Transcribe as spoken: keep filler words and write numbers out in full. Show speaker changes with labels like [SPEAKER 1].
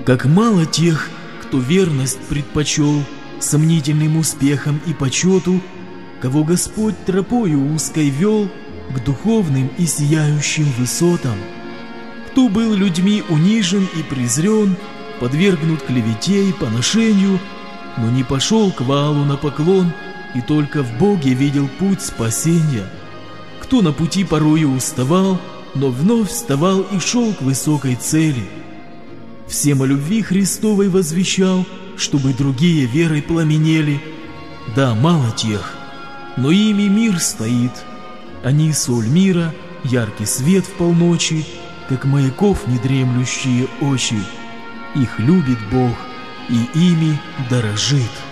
[SPEAKER 1] Как мало тех, кто верность предпочел сомнительным успехам и почету, кого Господь тропою узкой вел к духовным и сияющим высотам, кто был людьми унижен и презрен, подвергнут клевете и поношению, но не пошел к валу на поклон и только в Боге видел путь спасения, кто на пути порою уставал, но вновь вставал и шел к высокой цели. Всем о любви Христовой возвещал, чтобы другие верой пламенели. Да, мало тех, но ими мир стоит. Они соль мира, яркий свет в полночи, как маяков недремлющие очи. Их любит Бог и ими дорожит.